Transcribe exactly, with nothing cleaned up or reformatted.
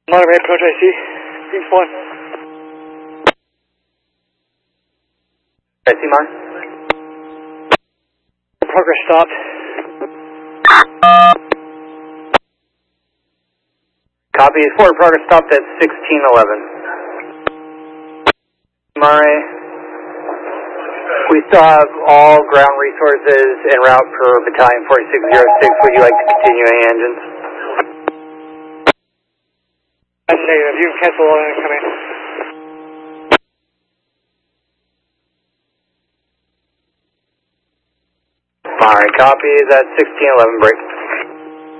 Monterey approach I C, Greens one. I C Mon. Progress stopped. Copy, forward progress stopped at sixteen eleven. Monterey. We still have all ground resources en route for Battalion forty-six oh six. Would you like to continue any engines? That's negative. You can cancel all incoming. Alright, copy. Is at sixteen eleven break.